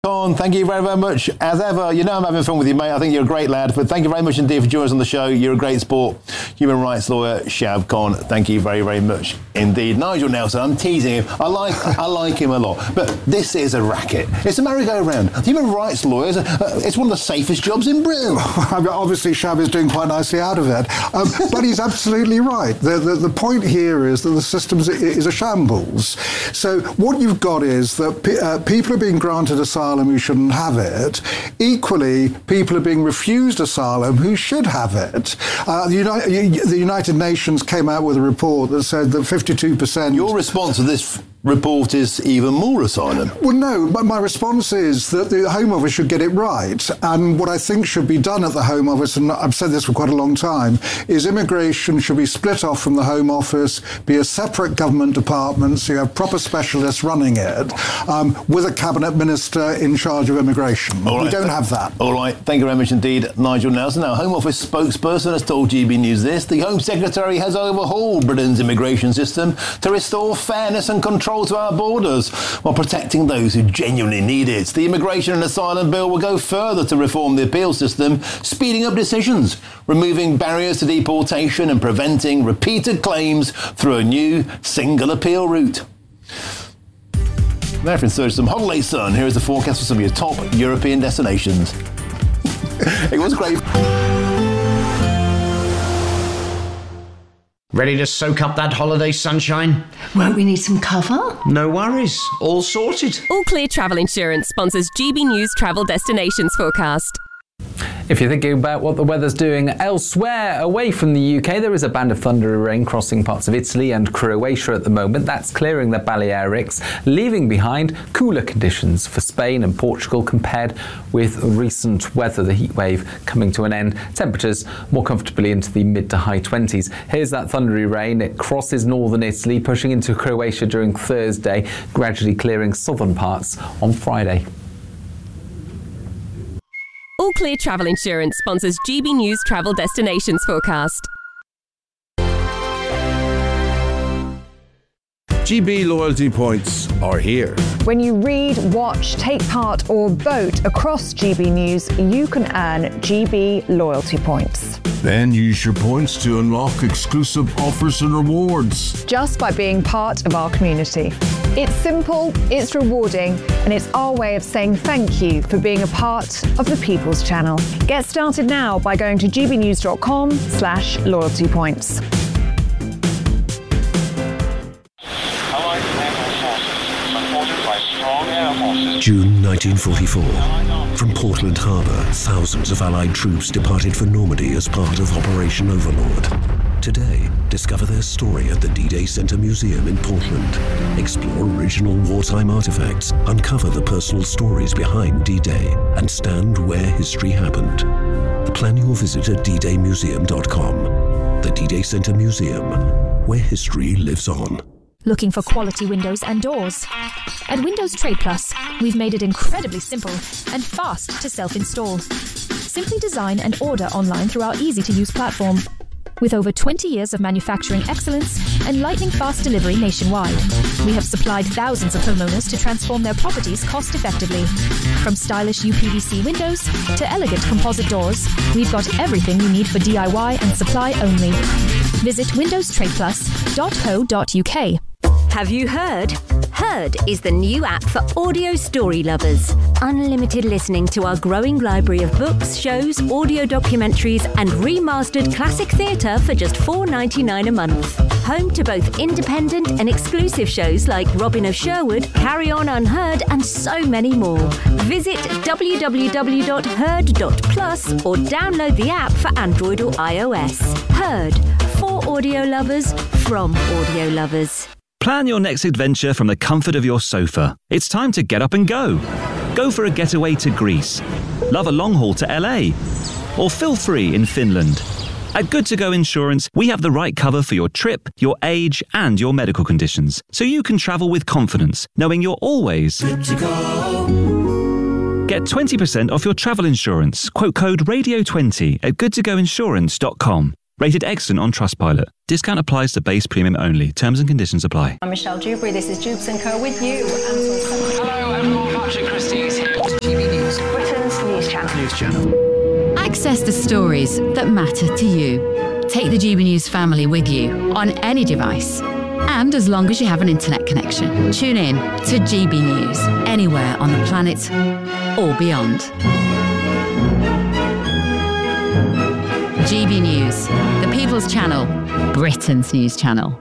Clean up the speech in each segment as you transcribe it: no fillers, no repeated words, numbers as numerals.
Con, thank you very, very much. As ever, you know I'm having fun with you, mate. I think you're a great lad. But thank you very much indeed for joining us on the show. You're a great sport. Human rights lawyer, Shab Khan. Thank you very, very much indeed. Nigel Nelson, I'm teasing him. I like him a lot. But this is a racket. It's a merry-go-round. Human rights lawyers, it's one of the safest jobs in Britain. Obviously, Shab is doing quite nicely out of it. But he's absolutely right. The point here is that the system is a shambles. So what you've got is that people are being granted asylum who shouldn't have it. Equally, people are being refused asylum who should have it. The United Nations came out with a report that said that 52%... Your response to this report is even more asylum. Well, no, but my response is that the Home Office should get it right. And what I think should be done at the Home Office, and I've said this for quite a long time, is immigration should be split off from the Home Office, be a separate government department, so you have proper specialists running it, with a cabinet minister in charge of immigration. All right. We don't have that. All right. Thank you very much indeed, Nigel Nelson. Now, Home Office spokesperson has told GB News this. The Home Secretary has overhauled Britain's immigration system to restore fairness and control to our borders while protecting those who genuinely need it. The Immigration and Asylum Bill will go further to reform the appeal system, speeding up decisions, removing barriers to deportation and preventing repeated claims through a new single appeal route. Therefore, in search of some holiday sun, here is the forecast for some of your top European destinations. It was great. Ready to soak up that holiday sunshine? Won't we need some cover? No worries. All sorted. All Clear Travel Insurance sponsors GB News Travel Destinations Forecast. If you're thinking about what the weather's doing elsewhere away from the UK, there is a band of thundery rain crossing parts of Italy and Croatia at the moment. That's clearing the Balearics, leaving behind cooler conditions for Spain and Portugal compared with recent weather, the heat wave coming to an end. Temperatures more comfortably into the mid to high 20s. Here's that thundery rain. It crosses northern Italy, pushing into Croatia during Thursday, gradually clearing southern parts on Friday. All Clear Travel Insurance sponsors GB News Travel Destinations Forecast. GB loyalty points are here. When you read, watch, take part or vote across GB News, you can earn GB loyalty points. Then use your points to unlock exclusive offers and rewards. Just by being part of our community. It's simple, it's rewarding, and it's our way of saying thank you for being a part of the People's Channel. Get started now by going to gbnews.com/loyalty points. June 1944. From Portland Harbour, thousands of Allied troops departed for Normandy as part of Operation Overlord. Today, discover their story at the D-Day Center Museum in Portland. Explore original wartime artifacts, uncover the personal stories behind D-Day, and stand where history happened. Plan your visit at ddaymuseum.com. The D-Day Center Museum, where history lives on. Looking for quality windows and doors? At Windows Trade Plus, we've made it incredibly simple and fast to self-install. Simply design and order online through our easy-to-use platform. With over 20 years of manufacturing excellence and lightning-fast delivery nationwide, we have supplied thousands of homeowners to transform their properties cost-effectively. From stylish UPVC windows to elegant composite doors, we've got everything you need for DIY and supply only. Visit windowstradeplus.co.uk. Have you heard? Heard is the new app for audio story lovers. Unlimited listening to our growing library of books, shows, audio documentaries and remastered classic theatre for just $4.99 a month. Home to both independent and exclusive shows like Robin of Sherwood, Carry On Unheard and so many more. Visit www.heard.plus or download the app for Android or iOS. Heard, for audio lovers, from audio lovers. Plan your next adventure from the comfort of your sofa. It's time to get up and go. Go for a getaway to Greece. Love a long haul to LA. Or feel free in Finland. At Good To Go Insurance, we have the right cover for your trip, your age, and your medical conditions, so you can travel with confidence, knowing you're always good to go. Get 20% off your travel insurance. Quote code RADIO20 at goodtogoinsurance.com. Rated excellent on Trustpilot. Discount applies to base premium only. Terms and conditions apply. I'm Michelle Dewberry. This is Jubes & Co with you. Hello everyone, Patrick Christie is here. News Channel. Access the stories that matter to you. Take the GB News family with you on any device. And as long as you have an internet connection, tune in to GB News anywhere on the planet or beyond. GB News, the People's Channel, Britain's news channel.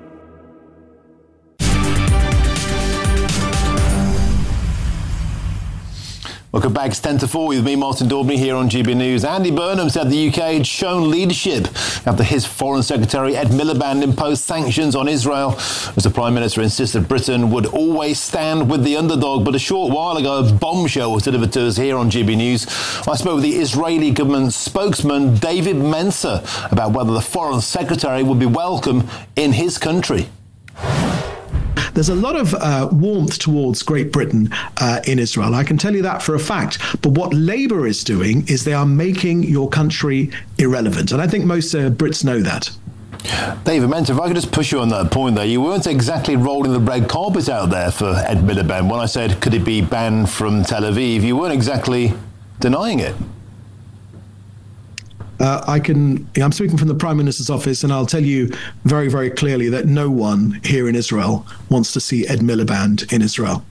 Welcome back. It's 10 to 4 with me, Martin Daubney, here on GB News. Andy Burnham said the UK had shown leadership after his Foreign Secretary Ed Miliband imposed sanctions on Israel, as the Prime Minister insisted Britain would always stand with the underdog. But a short while ago, a bombshell was delivered to us here on GB News. I spoke with the Israeli government spokesman, David Mencer, about whether the Foreign Secretary would be welcome in his country. There's a lot of warmth towards Great Britain in Israel. I can tell you that for a fact. But what Labour is doing is they are making your country irrelevant. And I think most Brits know that. David Mencer, if I could just push you on that point there, you weren't exactly rolling the red carpet out there for Ed Miliband. When I said, could it be banned from Tel Aviv, you weren't exactly denying it. I'm speaking from the Prime Minister's office, and I'll tell you very, very clearly that no one here in Israel wants to see Ed Miliband in Israel.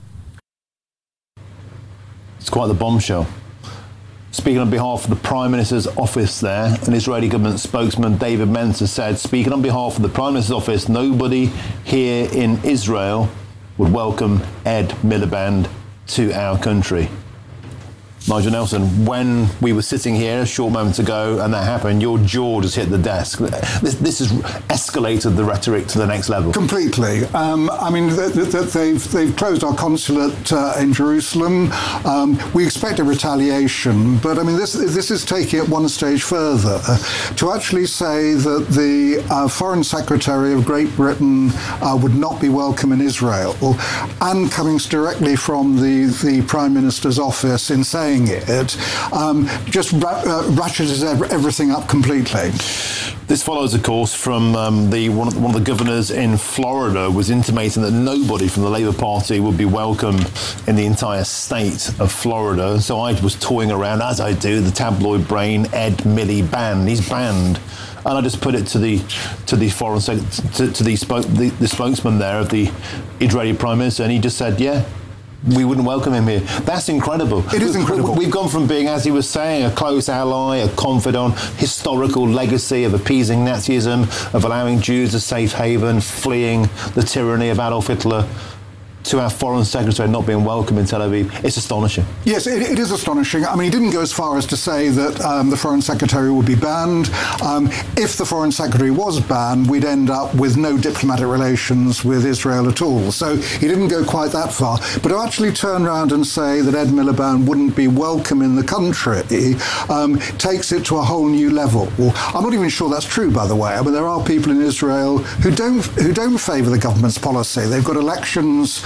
It's quite the bombshell. Speaking on behalf of the Prime Minister's office there, an Israeli government spokesman, David Mencer, said, speaking on behalf of the Prime Minister's office, nobody here in Israel would welcome Ed Miliband to our country. Nigel Nelson, when we were sitting here a short moment ago and that happened, your jaw just hit the desk. This has escalated the rhetoric to the next level. Completely. I mean, they've closed our consulate in Jerusalem. We expect a retaliation, but I mean, this is taking it one stage further. To actually say that the Foreign Secretary of Great Britain would not be welcome in Israel, and coming directly from the Prime Minister's office in saying it, just ratchets everything up completely. This follows, of course, from one of the governors in Florida was intimating that nobody from the Labour Party would be welcome in the entire state of Florida. So I was toying around, as I do, the tabloid brain, Ed Miliband. He's banned. And I just put it to the foreign the spokesman there of the Israeli Prime Minister, and he just said, yeah, we wouldn't welcome him here. That's incredible. It is incredible. We've gone from being, as he was saying, a close ally, a confidant, historical legacy of appeasing Nazism, of allowing Jews a safe haven, fleeing the tyranny of Adolf Hitler, to our Foreign Secretary not being welcome in Tel Aviv. It's astonishing. Yes, it is astonishing. I mean, he didn't go as far as to say that the Foreign Secretary would be banned. If the Foreign Secretary was banned, we'd end up with no diplomatic relations with Israel at all. So he didn't go quite that far. But to actually turn around and say that Ed Miliband wouldn't be welcome in the country takes it to a whole new level. I'm not even sure that's true, by the way. I mean, there are people in Israel who don't favour the government's policy. They've got elections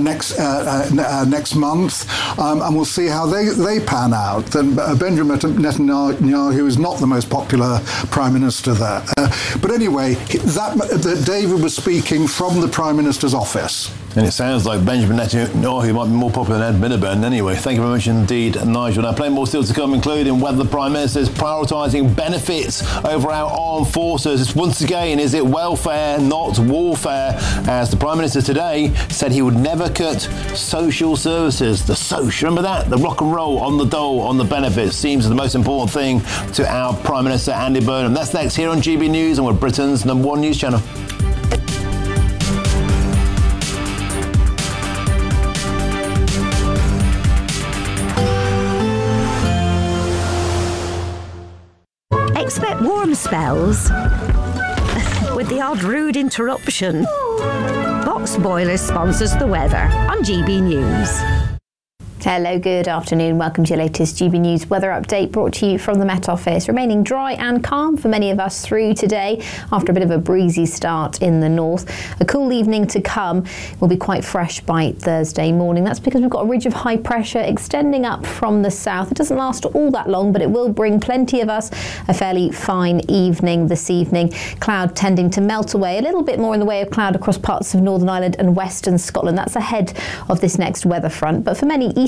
next month, and we'll see how they pan out. Benjamin Netanyahu is not the most popular Prime Minister there. But anyway, that David was speaking from the Prime Minister's office. And it sounds like Benjamin Netanyahu might be more popular than Ed Miliband anyway. Thank you very much indeed, Nigel. Now, plenty more still to come, including whether the Prime Minister is prioritising benefits over our armed forces. Once again, is it welfare, not warfare? As the Prime Minister today said he would never cut social services. The social, remember that? The rock and roll on the dole, on the benefits, seems the most important thing to our Prime Minister, Andy Burnham. That's next here on GB News, and we're Britain's #1 news channel. Expect warm spells with the odd rude interruption. Box Boilers sponsors the weather on GB News. Hello, good afternoon. Welcome to your latest GB News weather update brought to you from the Met Office. Remaining dry and calm for many of us through today after a bit of a breezy start in the north. A cool evening to come. Will be quite fresh by Thursday morning. That's because we've got a ridge of high pressure extending up from the south. It doesn't last all that long, but it will bring plenty of us a fairly fine evening this evening. Cloud tending to melt away. A little bit more in the way of cloud across parts of Northern Ireland and Western Scotland. That's ahead of this next weather front. But for many east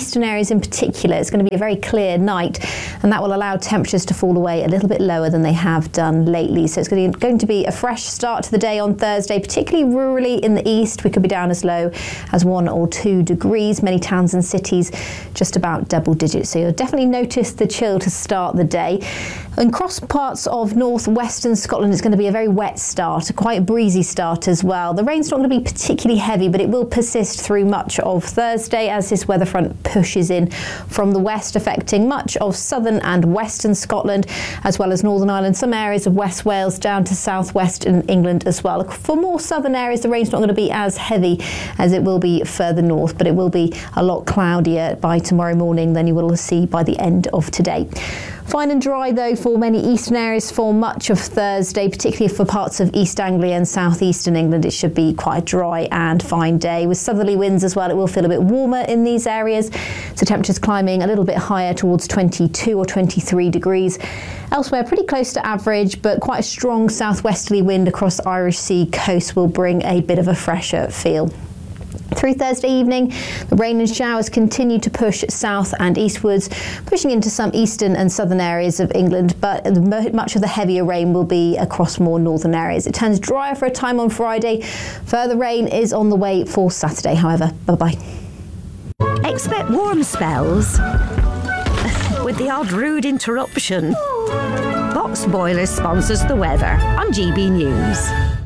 eastern areas in particular, it's going to be a very clear night, and that will allow temperatures to fall away a little bit lower than they have done lately. So it's going to be a fresh start to the day on Thursday, particularly rurally in the east. We could be down as low as 1 or 2 degrees. Many towns and cities just about double digits. So you'll definitely notice the chill to start the day. Across parts of northwestern Scotland, it's going to be a very wet start, a quite breezy start as well. The rain's not going to be particularly heavy, but it will persist through much of Thursday as this weather front pushes in from the west, affecting much of southern and western Scotland, as well as Northern Ireland, some areas of West Wales down to southwest in England as well. For more southern areas, the rain's not going to be as heavy as it will be further north, but it will be a lot cloudier by tomorrow morning than you will see by the end of today. Fine and dry though for many eastern areas for much of Thursday, particularly for parts of East Anglia and southeastern England. It should be quite a dry and fine day with southerly winds as well. It will feel a bit warmer in these areas, so temperatures climbing a little bit higher towards 22 or 23 degrees. Elsewhere, pretty close to average, but quite a strong southwesterly wind across the Irish Sea coast will bring a bit of a fresher feel. Through Thursday evening, the rain and showers continue to push south and eastwards, pushing into some eastern and southern areas of England, but much of the heavier rain will be across more northern areas. It turns drier for a time on Friday. Further rain is on the way for Saturday, however. Bye-bye. Expect warm spells with the odd rude interruption. Box Boilers sponsors the weather on GB News.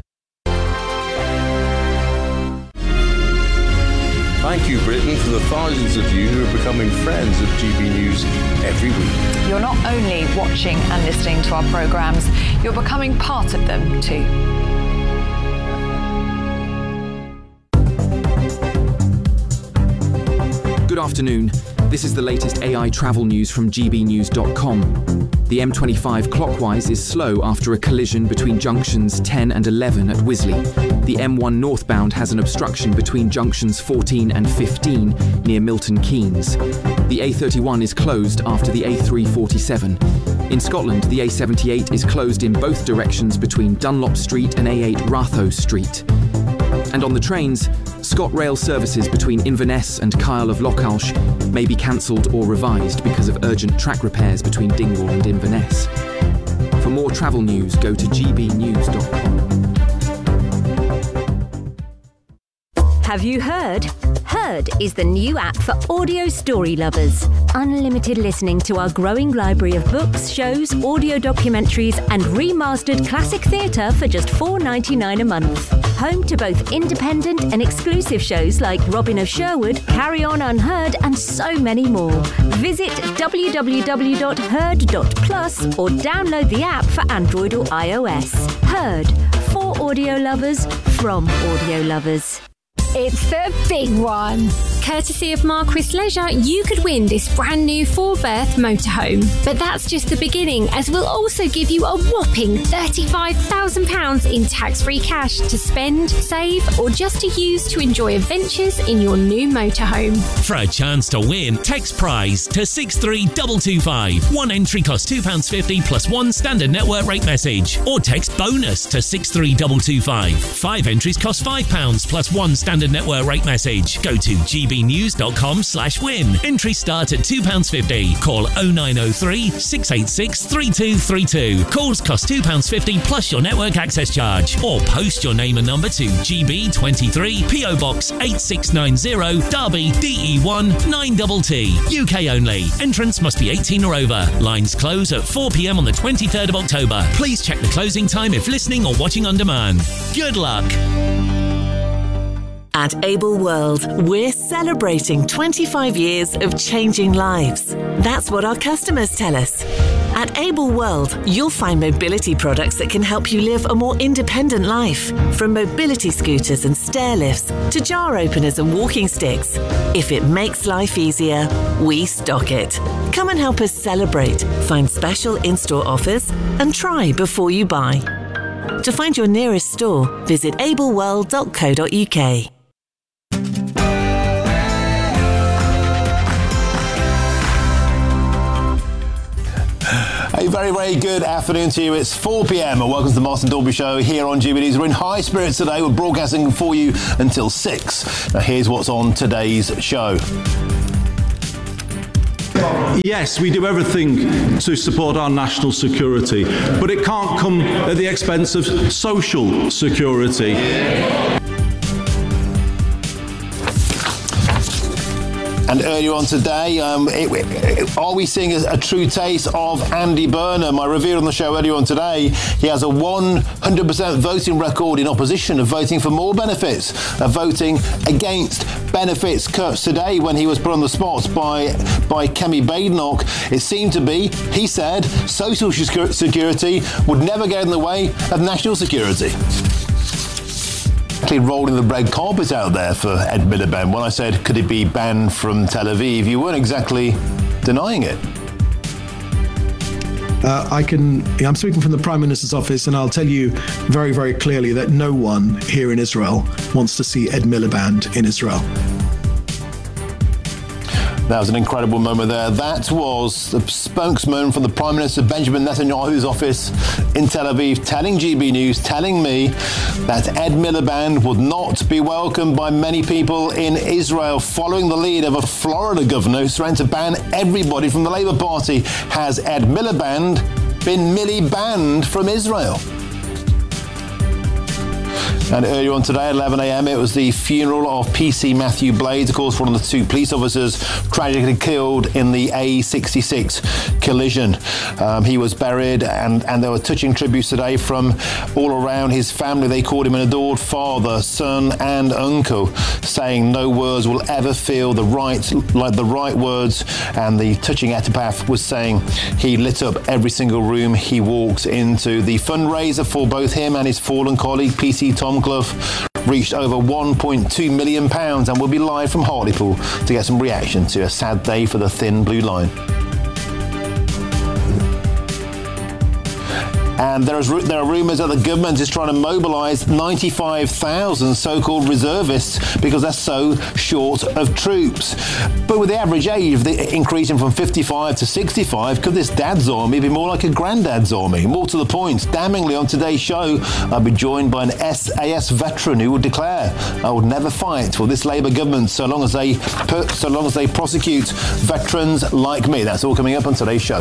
Thank you, Britain, for the thousands of you who are becoming friends of GB News every week. You're not only watching and listening to our programmes, you're becoming part of them too. Good afternoon. This is the latest AI travel news from gbnews.com. The M25 clockwise is slow after a collision between junctions 10 and 11 at Wisley. The M1 northbound has an obstruction between junctions 14 and 15 near Milton Keynes. The A31 is closed after the A347. In Scotland, the A78 is closed in both directions between Dunlop Street and A8 Ratho Street. And on the trains, ScotRail services between Inverness and Kyle of Lochalsh may be cancelled or revised because of urgent track repairs between Dingwall and Inverness. For more travel news, go to gbnews.com. Have you heard? Heard is the new app for audio story lovers. Unlimited listening to our growing library of books, shows, audio documentaries, and remastered classic theatre for just $4.99 a month. Home to both independent and exclusive shows like Robin of Sherwood, Carry On Unheard, and so many more. Visit www.heard.plus or download the app for Android or iOS. Heard, for audio lovers, from audio lovers. It's the big one. Courtesy of Marquis Leisure, you could win this brand new 4-berth motorhome. But that's just the beginning, as we'll also give you a whopping £35,000 in tax-free cash to spend, save, or just to use to enjoy adventures in your new motorhome. For a chance to win, text prize to 63225. One entry costs £2.50 plus one standard network rate message. Or text bonus to 63225. 5 entries cost £5 plus one standard network rate message. Go to gbnews.com/win. Entries start at £2.50. Call 0903 686 3232. Calls cost £2.50 plus your network access charge. Or post your name and number to GB23 PO Box 8690 Derby DE1 9TT. UK only. Entrance must be 18 or over. Lines close at 4 p.m. on the 23rd of October. Please check the closing time if listening or watching on demand. Good luck. At Able World, we're celebrating 25 years of changing lives. That's what our customers tell us. At Able World, you'll find mobility products that can help you live a more independent life. From mobility scooters and stair lifts to jar openers and walking sticks. If it makes life easier, we stock it. Come and help us celebrate, find special in-store offers, and try before you buy. To find your nearest store, visit ableworld.co.uk. A very, very good afternoon to you. It's 4 p.m. and welcome to the Martin Dalby Show here on GB News. We're in high spirits today. We're broadcasting for you until 6. Now here's what's on today's show. Yes, we do everything to support our national security, but it can't come at the expense of social security. And earlier on today, are we seeing a true taste of Andy Burnham? I revealed on the show earlier on today, he has a 100% voting record in opposition of voting for more benefits, of voting against benefits cuts. Today, when he was put on the spot by Kemi Badenoch, it seemed to be, he said, social security would never get in the way of national security. Rolling the red carpet out there for Ed Miliband. When I said, could it be banned from Tel Aviv, you weren't exactly denying it. I'm speaking from the Prime Minister's office, and I'll tell you very, very clearly that no one here in Israel wants to see Ed Miliband in Israel. That was an incredible moment there. That was the spokesman from the Prime Minister Benjamin Netanyahu's office in Tel Aviv telling GB News, telling me that Ed Miliband would not be welcomed by many people in Israel, following the lead of a Florida governor who's threatened to ban everybody from the Labour Party. Has Ed Miliband been Miliband from Israel? And earlier on today at 11 a.m, it was the funeral of PC Matthew Blades, of course, one of the two police officers tragically killed in the A66 collision. He was buried, and there were touching tributes today from all around his family. They called him an adored father, son and uncle, saying no words will ever feel the right words. And the touching epitaph was saying he lit up every single room he walked into. The fundraiser for both him and his fallen colleague, PC Tom Clough, reached over £1.2 million and will be live from Hartlepool to get some reaction to a sad day for the Thin Blue Line. And there are rumours that the government is trying to mobilise 95,000 so-called reservists because they're so short of troops. But with the average age increasing from 55 to 65, could this dad's army be more like a granddad's army? More to the point, damningly on today's show, I'll be joined by an SAS veteran who would declare, I would never fight for this Labour government so long as they prosecute veterans like me. That's all coming up on today's show.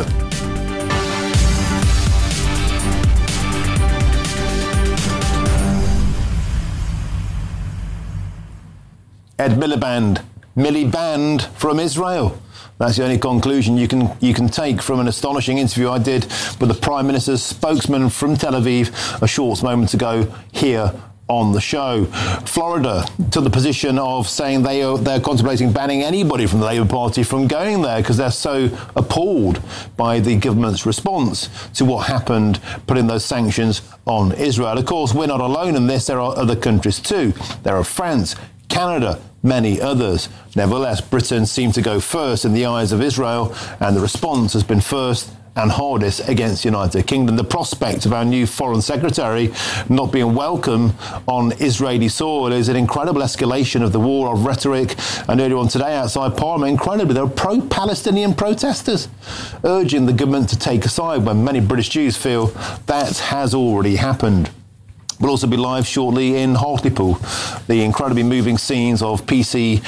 Ed Miliband from Israel. That's the only conclusion you can take from an astonishing interview I did with the Prime Minister's spokesman from Tel Aviv a short moment ago here on the show. Florida took the position of saying they're contemplating banning anybody from the Labour Party from going there because they're so appalled by the government's response to what happened, putting those sanctions on Israel. Of course, we're not alone in this. There are other countries too. There are France, Canada, many others. Nevertheless, Britain seemed to go first in the eyes of Israel, and the response has been first and hardest against the United Kingdom. The prospect of our new Foreign Secretary not being welcome on Israeli soil is an incredible escalation of the war of rhetoric. And earlier on today outside Parliament, incredibly, there are pro-Palestinian protesters urging the government to take a side when many British Jews feel that has already happened. We'll also be live shortly in Hartlepool. The incredibly moving scenes of PC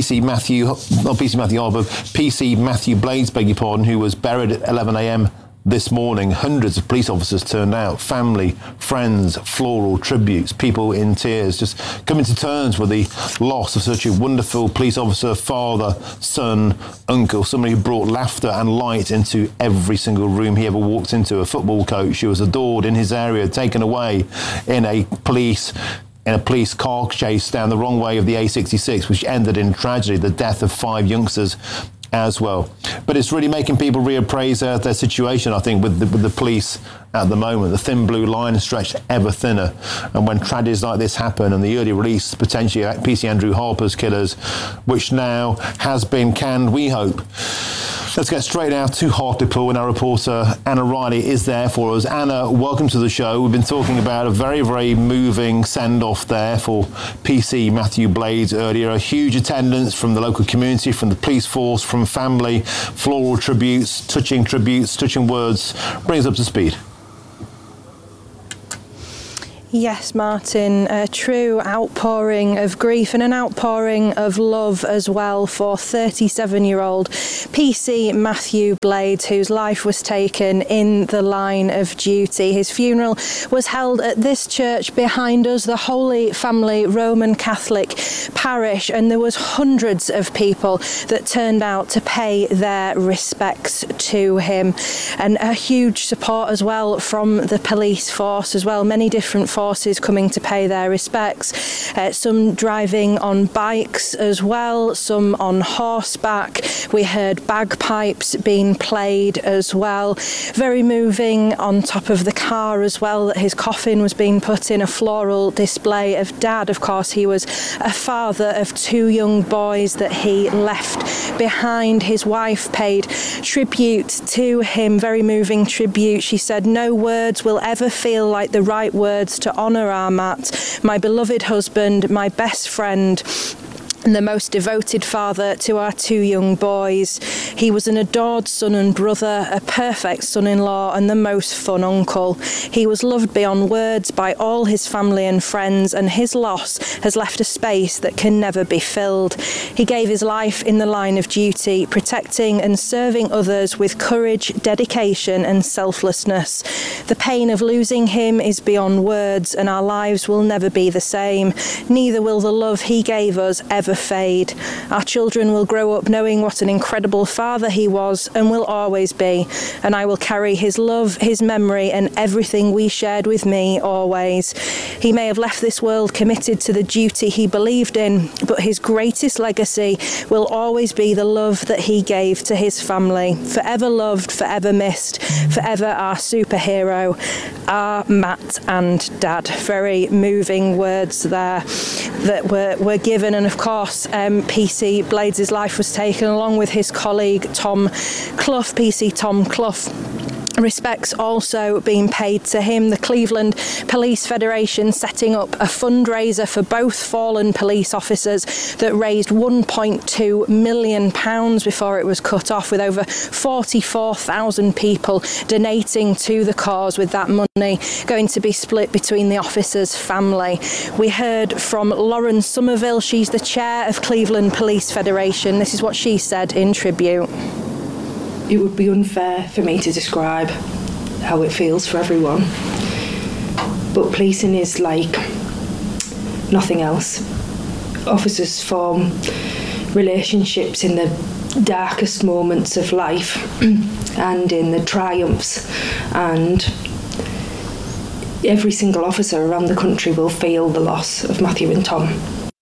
Matthew Blades, beg your pardon, who was buried at 11 a.m. this morning. Hundreds of police officers turned out, family, friends, floral tributes, people in tears, just coming to terms with the loss of such a wonderful police officer, father, son, uncle, somebody who brought laughter and light into every single room he ever walked into. A football coach who was adored in his area, taken away in a police car chase down the wrong way of the A66, which ended in tragedy, the death of 5 youngsters as well. But it's really making people reappraise their situation, I think, with the police at the moment. The thin blue line is stretched ever thinner. And when tragedies like this happen, and the early release, potentially, PC Andrew Harper's killers, which now has been canned, we hope. Let's get straight out to Hartlepool, and our reporter Anna Riley is there for us. Anna, welcome to the show. We've been talking about a very, very moving send-off there for PC Matthew Blades earlier. A huge attendance from the local community, from the police force, from family, floral tributes, touching words. Bring us up to speed. Yes, Martin, a true outpouring of grief and an outpouring of love as well for 37-year-old PC Matthew Blades, whose life was taken in the line of duty. His funeral was held at this church behind us, the Holy Family Roman Catholic parish, and there was hundreds of people that turned out to pay their respects to him, and a huge support as well from the police force as well. Many different forces coming to pay their respects, some driving on bikes as well, some on horseback. We heard bagpipes being played as well. Very moving on top of the car as well, that his coffin was being put in, a floral display of Dad. Of course, he was a father of 2 young boys that he left behind. His wife paid tribute to him, very moving tribute. She said, "No words will ever feel like the right words to honour our Matt, my beloved husband, my best friend, and the most devoted father to our 2 young boys. He was an adored son and brother, a perfect son-in-law, and the most fun uncle. He was loved beyond words by all his family and friends, and his loss has left a space that can never be filled. He gave his life in the line of duty, protecting and serving others with courage, dedication, and selflessness. The pain of losing him is beyond words, and our lives will never be the same. Neither will the love he gave us ever fade. Our children will grow up knowing what an incredible father he was and will always be, and I will carry his love, his memory, and everything we shared with me always. He may have left this world committed to the duty he believed in, but his greatest legacy will always be the love that he gave to his family. Forever loved, forever missed, forever our superhero, our Matt and Dad." Very moving words there that were given, and of course PC Blades' life was taken along with his colleague Tom Clough, PC Tom Clough. Respects also being paid to him. The Cleveland Police Federation setting up a fundraiser for both fallen police officers that raised £1.2 million before it was cut off, with over 44,000 people donating to the cause, with that money going to be split between the officers' family. We heard from Lauren Somerville. She's the chair of Cleveland Police Federation. This is what she said in tribute. It would be unfair for me to describe how it feels for everyone, but policing is like nothing else. Officers form relationships in the darkest moments of life and in the triumphs, and every single officer around the country will feel the loss of Matthew and Tom.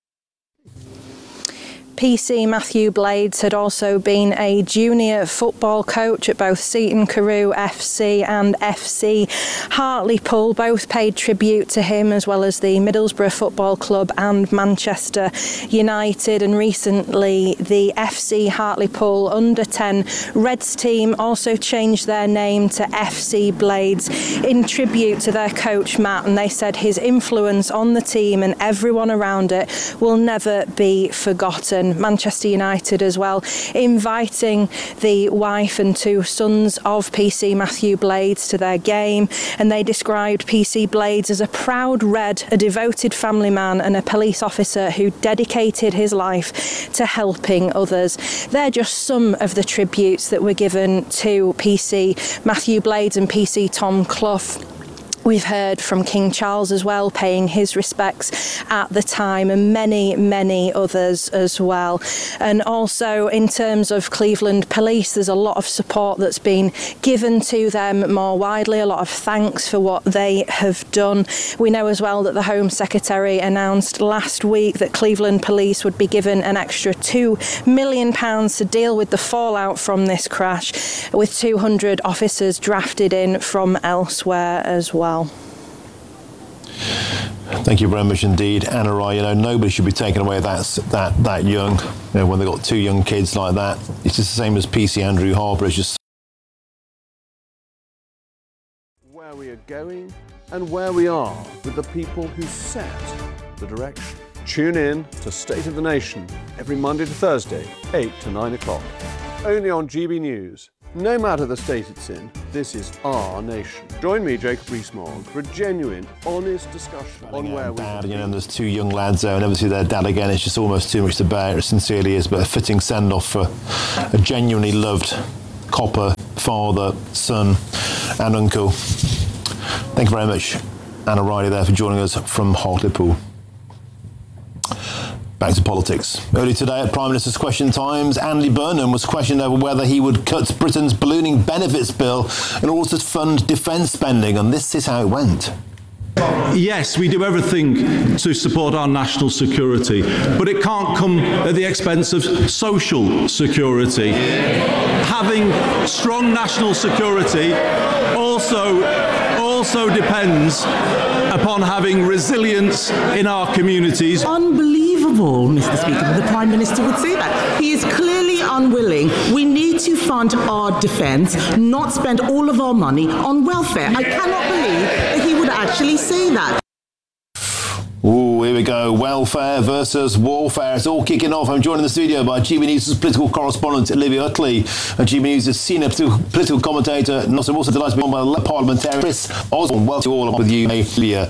PC Matthew Blades had also been a junior football coach at both Seaton Carew FC and FC Hartlepool. Both paid tribute to him, as well as the Middlesbrough Football Club and Manchester United. And recently the FC Hartlepool under-10 Reds team also changed their name to FC Blades in tribute to their coach Matt, and they said his influence on the team and everyone around it will never be forgotten. Manchester United as well, inviting the wife and 2 sons of PC Matthew Blades to their game, and they described PC Blades as a proud Red, a devoted family man, and a police officer who dedicated his life to helping others. They're just some of the tributes that were given to PC Matthew Blades and PC Tom Clough. We've heard from King Charles as well, paying his respects at the time, and many, many others as well. And also in terms of Cleveland Police, there's a lot of support that's been given to them more widely, a lot of thanks for what they have done. We know as well that the Home Secretary announced last week that Cleveland Police would be given an extra £2 million to deal with the fallout from this crash, with 200 officers drafted in from elsewhere as well. Thank you very much indeed, Anna Rye. You know, nobody should be taken away that young. You know, when they've got 2 young kids like that, it's just the same as PC Andrew Harper. It's just where we are going and where we are with the people who set the direction. Tune in to State of the Nation every Monday to Thursday, 8 to 9 o'clock, only on GB News No matter the state it's in, this is our nation. Join me, Jacob Rees-Mogg, for a genuine, honest discussion on where we are. There's two young lads there, I never see their dad again. It's just almost too much to bear. It sincerely is, but a fitting send-off for a genuinely loved copper father, son, and uncle. Thank you very much, Anna Riley, there for joining us from Hartlepool. Back to politics. Early today at Prime Minister's Question Times, Andy Burnham was questioned over whether he would cut Britain's ballooning benefits bill in order to fund defence spending, and this is how it went. Yes, we do everything to support our national security, but it can't come at the expense of social security. Having strong national security also depends upon having resilience in our communities. Unbelievable, Mr. Speaker, that the Prime Minister would say that. He is clearly unwilling. We need to fund our defence, not spend all of our money on welfare. I cannot believe that he would actually say that. Ooh, here we go. Welfare versus warfare. It's all kicking off. I'm joined in the studio by GB News' political correspondent, Olivia Utley, and GB News' senior political commentator, I'm also delighted to be on by the parliamentarian Chris Osborne. Welcome to all with you, Olivia.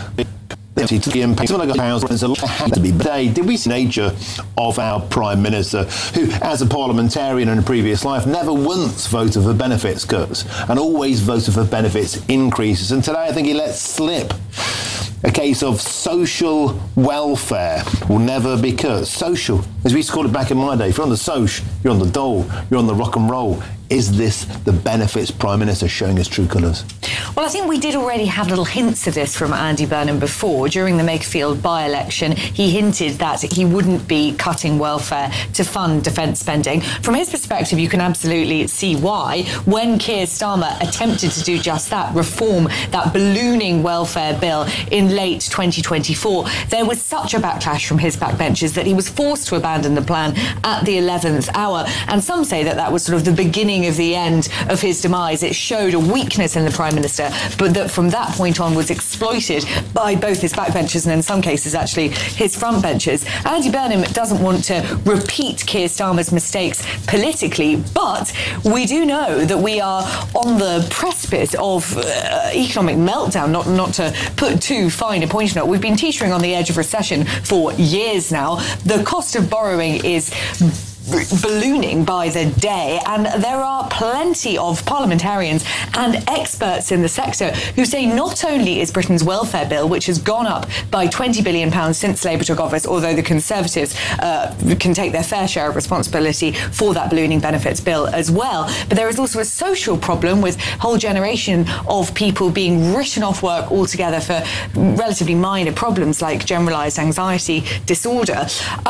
To the impact of today, did we see the nature of our Prime Minister, who, as a parliamentarian in a previous life, never once voted for benefits cuts and always voted for benefits increases? And today I think he let slip a case of social welfare will never be cut. Social, as we used to call it back in my day. If you're on the soch, you're on the dole, you're on the rock and roll. Is this the benefits Prime Minister showing his true colours? Well, I think we did already have little hints of this from Andy Burnham before. During the Makerfield by-election, he hinted that he wouldn't be cutting welfare to fund defence spending. From his perspective, you can absolutely see why. When Keir Starmer attempted to do just that, reform that ballooning welfare bill in late 2024, there was such a backlash from his backbenchers that he was forced to abandon the plan at the 11th hour. And some say that that was sort of the beginning of the end of his demise. It showed a weakness in the Prime Minister, but that from that point on was exploited by both his backbenchers and in some cases actually his frontbenchers. Andy Burnham doesn't want to repeat Keir Starmer's mistakes politically, but we do know that we are on the precipice of economic meltdown, not to put too fine a point on it. We've been teetering on the edge of recession for years now. The cost of borrowing is ballooning by the day, and there are plenty of parliamentarians and experts in the sector who say not only is Britain's welfare bill, which has gone up by £20 billion since Labour took office, although the Conservatives can take their fair share of responsibility for that ballooning benefits bill as well, but there is also a social problem with a whole generation of people being written off work altogether for relatively minor problems like generalised anxiety disorder.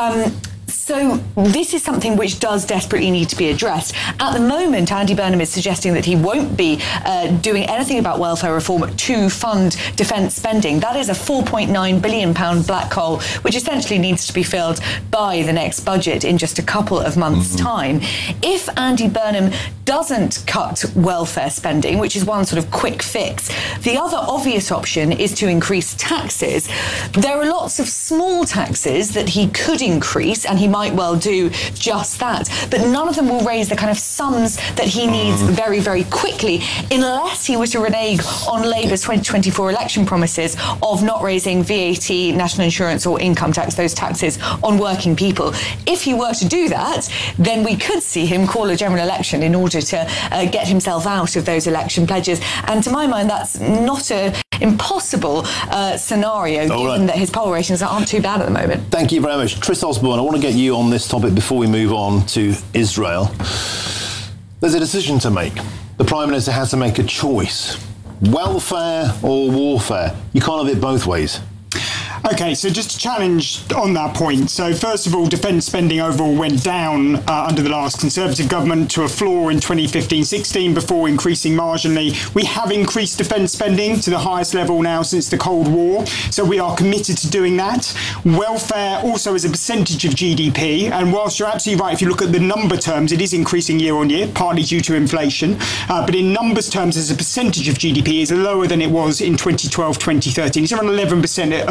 So this is something which does desperately need to be addressed. At the moment, Andy Burnham is suggesting that he won't be doing anything about welfare reform to fund defence spending. That is a £4.9 billion black hole, which essentially needs to be filled by the next budget in just a couple of months' time. If Andy Burnham doesn't cut welfare spending, which is one sort of quick fix, the other obvious option is to increase taxes. There are lots of small taxes that he could increase, and he might well do just that, but none of them will raise the kind of sums that he needs very, very quickly, unless he were to renege on Labour's 2024 election promises of not raising VAT, national insurance or income tax, those taxes on working people. If he were to do that, then we could see him call a general election in order to get himself out of those election pledges. And to my mind, that's not an impossible scenario, given that his poll ratings aren't too bad at the moment. Thank you very much. Chris Osborne, I want to get you on this topic before we move on to Israel. There's a decision to make. The Prime Minister has to make a choice. Welfare or warfare? You can't have it both ways. Okay, so just a challenge on that point. So first of all, defence spending overall went down under the last Conservative government to a floor in 2015-16 before increasing marginally. We have increased defence spending to the highest level now since the Cold War, so we are committed to doing that. Welfare also is a percentage of GDP, and whilst you're absolutely right, if you look at the number terms, it is increasing year on year, partly due to inflation, but in numbers terms as a percentage of GDP is lower than it was in 2012-2013. It's around 11% of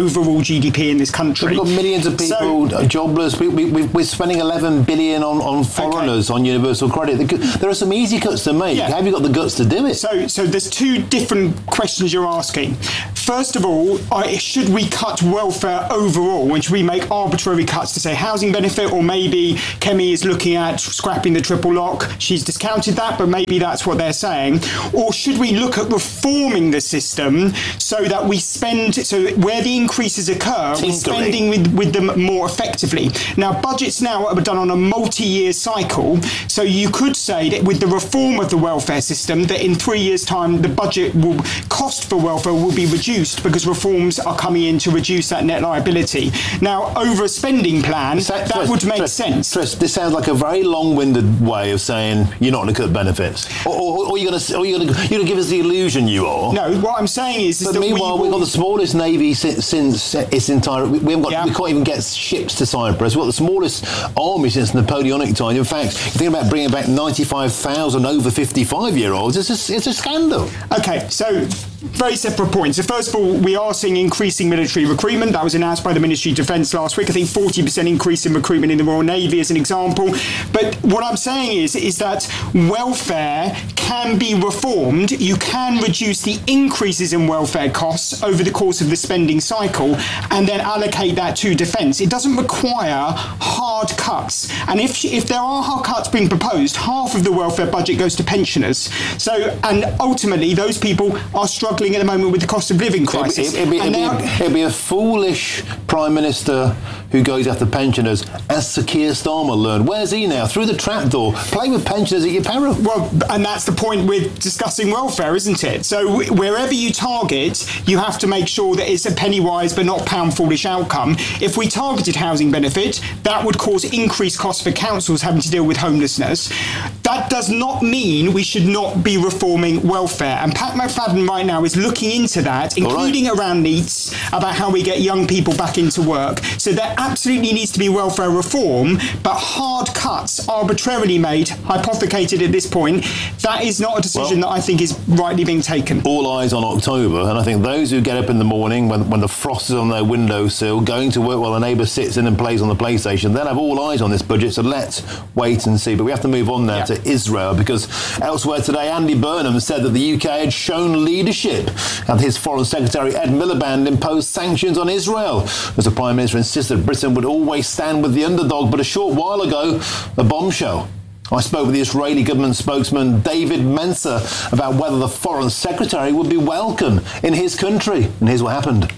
overall GDP in this country. We've got millions of people jobless. We're spending 11 billion on foreigners on universal credit. There are some easy cuts to make. Have you got the guts to do it? So there's two different questions you're asking. First of all, should we cut welfare overall? And should we make arbitrary cuts to say housing benefit, or maybe Kemi is looking at scrapping the triple lock? She's discounted that, but maybe that's what they're saying. Or should we look at reforming the system so that we spend, so where the increases occur, we're spending with them more effectively? Now, budgets now are done on a multi-year cycle, so you could say that with the reform of the welfare system, that in 3 years' time, the budget cost for welfare will be reduced because reforms are coming in to reduce that net liability. Now, over a spending plan, that would make sense. Tris, this sounds like a very long-winded way of saying you're not going to cut benefits, or you're going to give us the illusion you are. No, what I'm saying is but that meanwhile, we've got the smallest navy since its entire. We can't even get ships to Cyprus. We've got the smallest army since Napoleonic time. In fact, you think about bringing back 95,000 over 55-year-olds. It's a scandal. Okay, so very separate points. So first of all, we are seeing increasing military recruitment. That was announced by the Ministry of Defence last week. I think 40% increase in recruitment in the Royal Navy as an example. But what I'm saying is that welfare can be reformed. You can reduce the increases in welfare costs over the course of the spending cycle and then allocate that to defence. It doesn't require hard cuts. And if there are hard cuts being proposed, half of the welfare budget goes to pensioners. And ultimately, those people are struggling at the moment with the cost of living crisis. It'd be a foolish Prime Minister who goes after pensioners, as Sir Keir Starmer learned. Where's he now? Through the trapdoor. Play with pensioners at your peril. Well, and that's the point with discussing welfare, isn't it? So wherever you target, you have to make sure that it's a penny-wise but not pound-foolish outcome. If we targeted housing benefit, that would cause increased costs for councils having to deal with homelessness. That does not mean we should not be reforming welfare. And Pat McFadden right now is looking into that, including around NEETs, about how we get young people back into work. So there absolutely needs to be welfare reform, but hard cuts arbitrarily made, hypothecated at this point, that is not a decision that I think is rightly being taken. All eyes on October, and I think those who get up in the morning when the frost is on their windowsill, going to work while the neighbour sits in and plays on the PlayStation, they'll have all eyes on this budget, so let's wait and see. But we have to move on now to Israel, because elsewhere today, Andy Burnham said that the UK had shown leadership, and his Foreign Secretary Ed Miliband imposed sanctions on Israel, as the Prime Minister insisted Britain would always stand with the underdog. But a short while ago, a bombshell. I spoke with the Israeli government spokesman David Mencer about whether the Foreign Secretary would be welcome in his country. And here's what happened.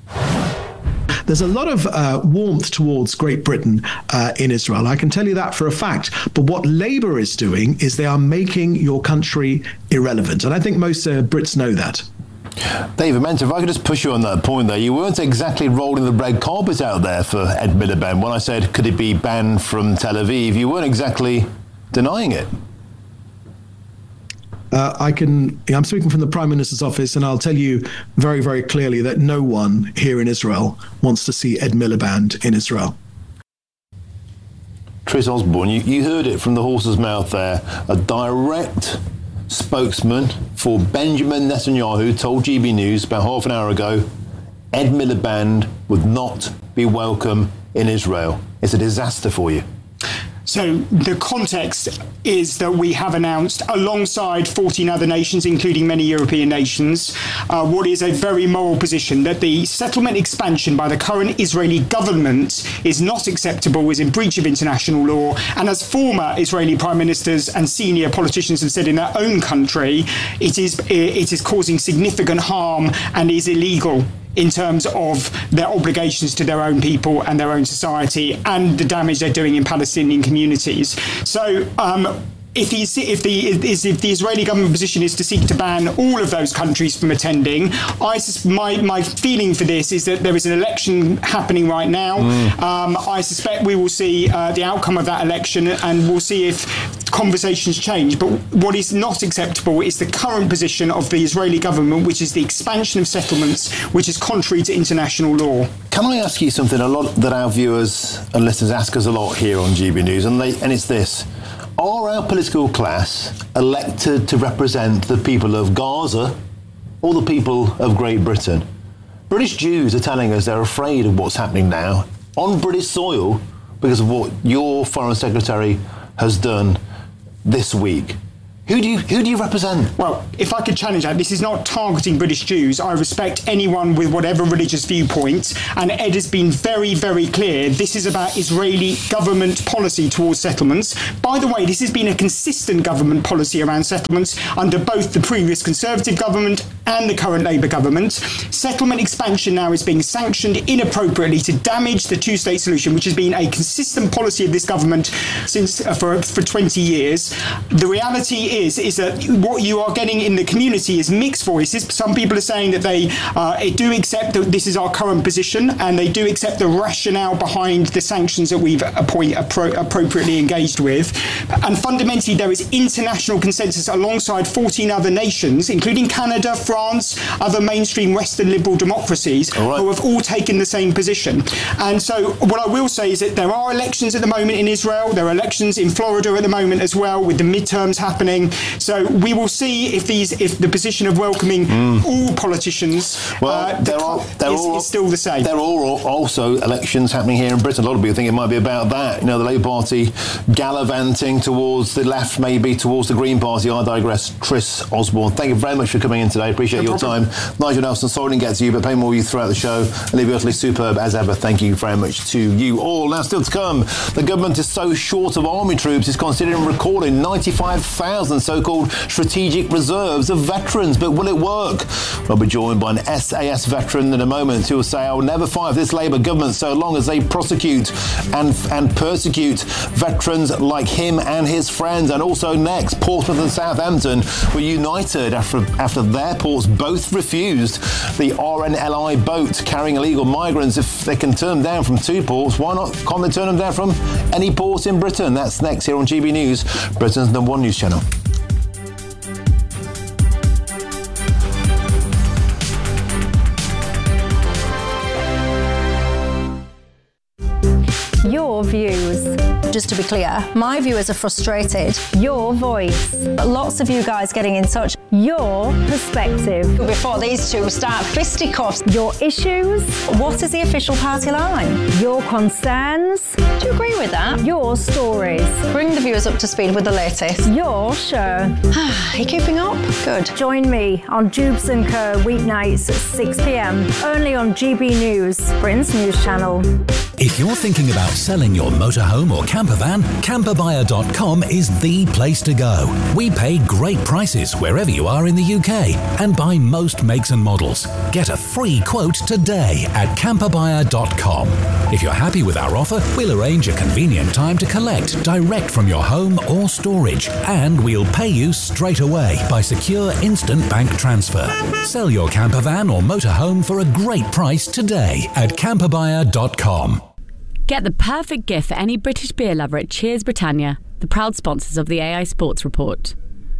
There's a lot of warmth towards Great Britain in Israel. I can tell you that for a fact. But what Labour is doing is they are making your country irrelevant. And I think most Brits know that. David Mencer, if I could just push you on that point there, you weren't exactly rolling the red carpet out there for Ed Miliband. When I said, could it be banned from Tel Aviv, you weren't exactly denying it. I'm speaking from the Prime Minister's office, and I'll tell you very, very clearly that no one here in Israel wants to see Ed Miliband in Israel. Tris Osborne, you heard it from the horse's mouth there. A direct spokesman for Benjamin Netanyahu told GB News about half an hour ago, Ed Miliband would not be welcome in Israel. It's a disaster for you. So the context is that we have announced, alongside 14 other nations, including many European nations, what is a very moral position, that the settlement expansion by the current Israeli government is not acceptable, is in breach of international law, and as former Israeli prime ministers and senior politicians have said in their own country, it is causing significant harm and is illegal in terms of their obligations to their own people and their own society and the damage they're doing in Palestinian communities. So if the Israeli government position is to seek to ban all of those countries from attending, my feeling for this is that there is an election happening right now. I suspect we will see the outcome of that election, and we'll see if conversations change. But what is not acceptable is the current position of the Israeli government, which is the expansion of settlements, which is contrary to international law. Can I ask you something? A lot that our viewers and listeners ask us a lot here on GB News, and it's this. Are our political class elected to represent the people of Gaza or the people of Great Britain? British Jews are telling us they're afraid of what's happening now on British soil because of what your Foreign Secretary has done this week. Who do you represent? Well, if I could challenge that, this is not targeting British Jews. I respect anyone with whatever religious viewpoint, and Ed has been very, very clear. This is about Israeli government policy towards settlements. By the way, this has been a consistent government policy around settlements under both the previous Conservative government and the current Labour government. Settlement expansion now is being sanctioned inappropriately to damage the two-state solution, which has been a consistent policy of this government since for 20 years. The reality is that what you are getting in the community is mixed voices. Some people are saying that they do accept that this is our current position, and they do accept the rationale behind the sanctions that we've appropriately engaged with. And fundamentally, there is international consensus alongside 14 other nations, including Canada, France, other mainstream Western liberal democracies, who have all taken the same position. And so what I will say is that there are elections at the moment in Israel. There are elections in Florida at the moment as well, with the midterms happening. So we will see if the position of welcoming all politicians is still the same. There are also elections happening here in Britain. A lot of people think it might be about that. You know, the Labour Party gallivanting towards the left, maybe towards the Green Party. I digress. Chris Osborne, thank you very much for coming in today. Appreciate your time. Nigel Nelson, sorry I didn't get to you, but paying more of you throughout the show. Olivia Utterly, superb as ever. Thank you very much to you all. Now, still to come, the government is so short of army troops, it's considering recalling 95,000 so-called strategic reserves of veterans. But will it work? I'll be joined by an SAS veteran in a moment who will say, I will never fight this Labour government so long as they prosecute and persecute veterans like him and his friends. And also next, Portsmouth and Southampton were united after their ports both refused the RNLI boat carrying illegal migrants. If they can turn them down from two ports, why not? Can't they turn them down from any port in Britain? That's next here on GB News, Britain's #1 news channel. Your views. Just to be clear, my viewers are frustrated. Your voice. Lots of you guys getting in touch. Your perspective. Before these two start fisticuffs. Your issues. What is the official party line? Your concerns. Do you agree with that? Your stories. Bring the viewers up to speed with the latest. Your show. Are you keeping up? Good. Join me on Jubes & Co. weeknights at 6 p.m. only on GB News, Britain's news channel. If you're thinking about selling your motorhome or camper van, camperbuyer.com is the place to go. We pay great prices wherever you are in the UK and buy most makes and models. Get a free quote today at camperbuyer.com. If you're happy with our offer, we'll arrange a convenient time to collect direct from your home or storage, and we'll pay you straight away by secure instant bank transfer. Sell your camper van or motorhome for a great price today at camperbuyer.com. Get the perfect gift for any British beer lover at Cheers Britannia, the proud sponsors of the AI Sports Report.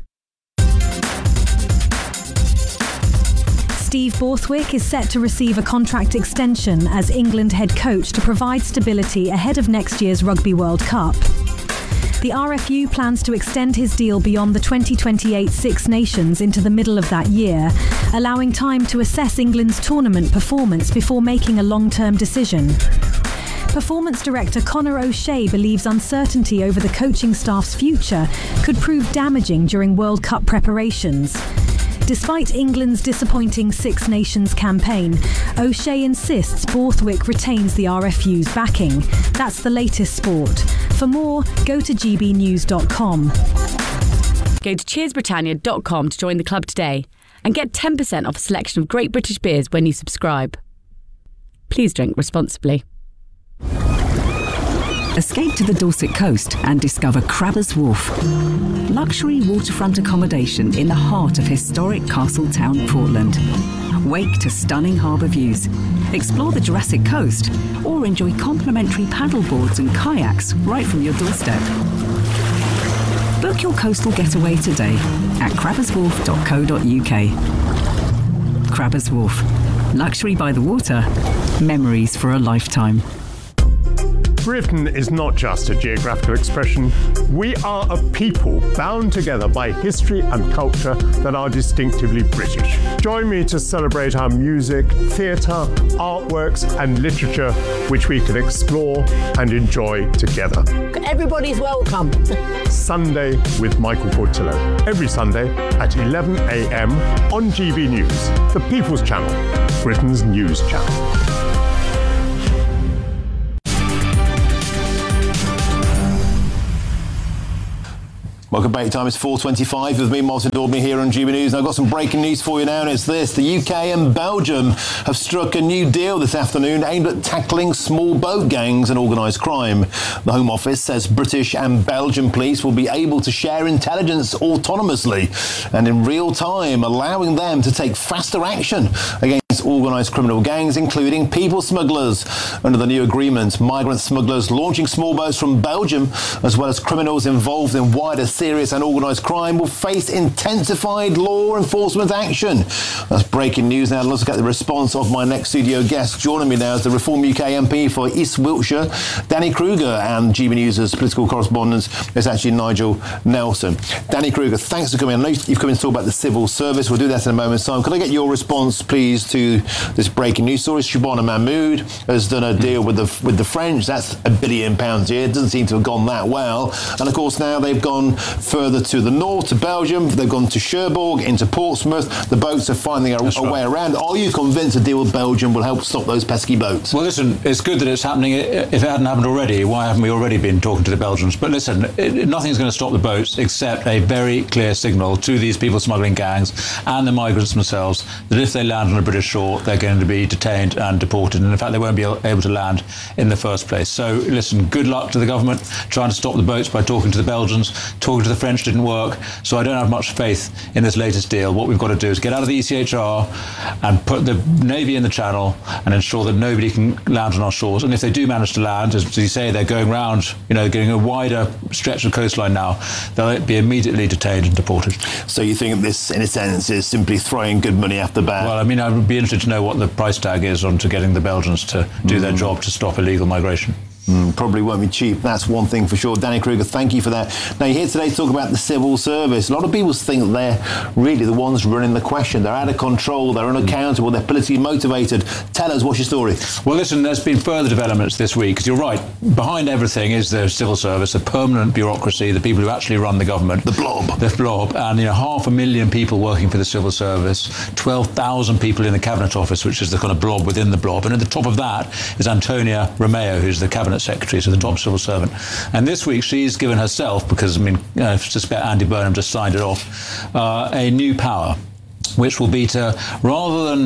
Steve Borthwick is set to receive a contract extension as England head coach to provide stability ahead of next year's Rugby World Cup. The RFU plans to extend his deal beyond the 2028 Six Nations into the middle of that year, allowing time to assess England's tournament performance before making a long-term decision. Performance director Conor O'Shea believes uncertainty over the coaching staff's future could prove damaging during World Cup preparations. Despite England's disappointing Six Nations campaign, O'Shea insists Borthwick retains the RFU's backing. That's the latest sport. For more, go to gbnews.com. Go to cheersbritannia.com to join the club today and get 10% off a selection of great British beers when you subscribe. Please drink responsibly. Escape to the Dorset coast and discover Crabbers Wharf. Luxury waterfront accommodation in the heart of historic Castletown, Portland. Wake to stunning harbour views. Explore the Jurassic Coast or enjoy complimentary paddleboards and kayaks right from your doorstep. Book your coastal getaway today at crabberswharf.co.uk. Crabbers Wharf. Luxury by the water. Memories for a lifetime. Britain is not just a geographical expression. We are a people bound together by history and culture that are distinctively British. Join me to celebrate our music, theatre, artworks and literature, which we can explore and enjoy together. Everybody's welcome. Sunday with Michael Portillo. Every Sunday at 11 a.m. on GB News, the People's Channel, Britain's news channel. Welcome back. Time is 4:25 with me, Martin Daubney, here on GB News. And I've got some breaking news for you now, and it's this. The UK and Belgium have struck a new deal this afternoon aimed at tackling small boat gangs and organised crime. The Home Office says British and Belgian police will be able to share intelligence autonomously and in real time, allowing them to take faster action against organised criminal gangs, including people smugglers. Under the new agreement, migrant smugglers launching small boats from Belgium, as well as criminals involved in wider serious and organised crime, will face intensified law enforcement action. That's breaking news now. Let's look at the response of my next studio guest. Joining me now is the Reform UK MP for East Wiltshire, Danny Kruger, and GB News' political correspondent is actually Nigel Nelson. Danny Kruger, thanks for coming. I know you've come in to talk about the civil service. We'll do that in a moment's time. Could I get your response, please, to this breaking news story? Shabana Mahmood has done a deal with the French. That's £1 billion a year. It doesn't seem to have gone that well. And of course now they've gone further to the north, to Belgium. They've gone to Cherbourg, into Portsmouth. The boats are finding a way around. Are you convinced a deal with Belgium will help stop those pesky boats? Well, listen, it's good that it's happening. If it hadn't happened already, why haven't we already been talking to the Belgians? But listen, nothing's going to stop the boats except a very clear signal to these people smuggling gangs and the migrants themselves that if they land on a British shore, they're going to be detained and deported. And in fact, they won't be able to land in the first place. So listen, good luck to the government trying to stop the boats by talking to the Belgians. Talking to the French didn't work, so I don't have much faith in this latest deal. What we've got to do is get out of the ECHR and put the Navy in the Channel and ensure that nobody can land on our shores. And if they do manage to land, as you say, they're going round, getting a wider stretch of coastline now, they'll be immediately detained and deported. So you think this, in a sense, is simply throwing good money after bad? Well, I mean, I would be interested to know what the price tag is on to getting the Belgians to do their job to stop illegal migration. Probably won't be cheap. That's one thing for sure. Danny Kruger, thank you for that. Now, you're here today to talk about the civil service. A lot of people think that they're really the ones running the question. They're out of control, they're unaccountable, they're politically motivated. Tell us, what's your story? Well, listen, there's been further developments this week, because you're right, behind everything is the civil service, the permanent bureaucracy, the people who actually run the government. The blob. The blob. And, 500,000 people working for the civil service, 12,000 people in the Cabinet Office, which is the kind of blob within the blob. And at the top of that is Antonia Romeo, who's the Cabinet Secretary, so the top civil servant. And this week she's given herself, because I suspect Andy Burnham just signed it off, a new power, which will be to, rather than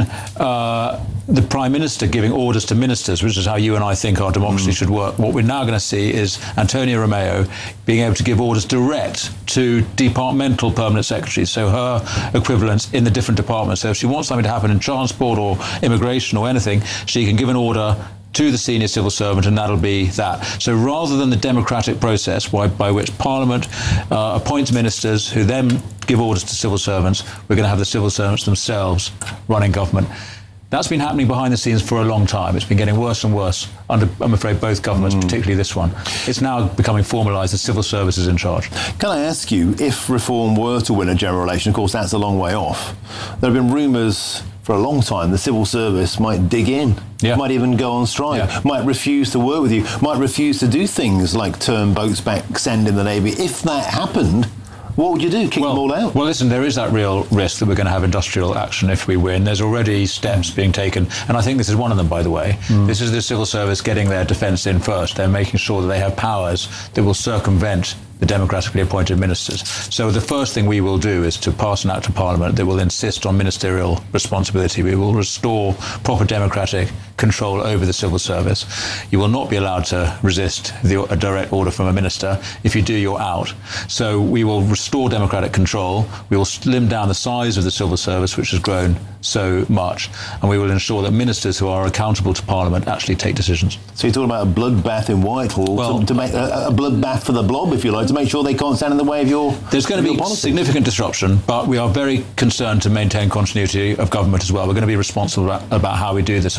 the Prime Minister giving orders to ministers, which is how you and I think our democracy should work, what we're now going to see is Antonia Romeo being able to give orders direct to departmental permanent secretaries, so her equivalents in the different departments. So if she wants something to happen in transport or immigration or anything, she can give an order to the senior civil servant, and that'll be that. So rather than the democratic process by which Parliament appoints ministers who then give orders to civil servants, we're going to have the civil servants themselves running government. That's been happening behind the scenes for a long time. It's been getting worse and worse under, I'm afraid, both governments, particularly this one. It's now becoming formalised. The civil service is in charge. Can I ask you, if Reform were to win a general election, of course that's a long way off, there have been rumours for a long time the civil service might dig in, might even go on strike, might refuse to work with you, might refuse to do things like turn boats back, send in the Navy. If that happened, what would you do? Kick them all out? Well, listen, there is that real risk that we're going to have industrial action if we win. There's already steps being taken, and I think this is one of them, by the way. This is the civil service getting their defence in first. They're making sure that they have powers that will circumvent the democratically appointed ministers. So the first thing we will do is to pass an act of Parliament that will insist on ministerial responsibility. We will restore proper democratic control over the civil service. You will not be allowed to resist a direct order from a minister. If you do, you're out. So we will restore democratic control. We will slim down the size of the civil service, which has grown so much, and we will ensure that ministers who are accountable to Parliament actually take decisions. So you're talking about a bloodbath in Whitehall, to make a bloodbath for the blob, if you like, to make sure they can't stand in the way of your There's going to be politics. Significant disruption, but we are very concerned to maintain continuity of government as well. We're going to be responsible about how we do this, and part of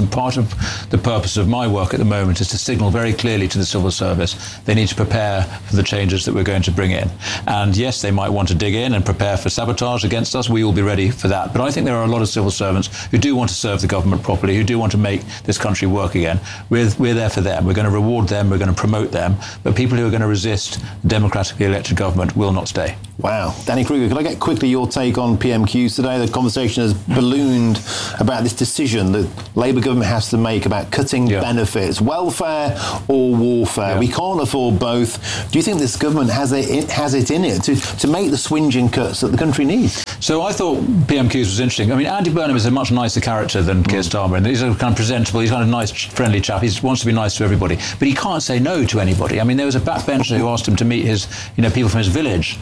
the purpose of my work at the moment is to signal very clearly to the civil service they need to prepare for the changes that we're going to bring in. And yes, they might want to dig in and prepare for sabotage against us. We will be ready for that. But I think there are a lot of civil servants who do want to serve the government properly, who do want to make this country work again. We're there for them. We're going to reward them. We're going to promote them. But people who are going to resist democratically elected government will not stay. Wow. Danny Kruger, could I get quickly your take on PMQs today? The conversation has ballooned about this decision that Labour government has to make about cutting benefits, welfare or warfare. Yeah. We can't afford both. Do you think this government has it in it to make the swinging cuts that the country needs? So I thought PMQs was interesting. I mean, Andy Burnham is a much nicer character than Keir Starmer, and he's a kind of presentable, he's kind of nice, friendly chap. He wants to be nice to everybody, but he can't say no to anybody. I mean, there was a backbencher who asked him to meet his, people from his village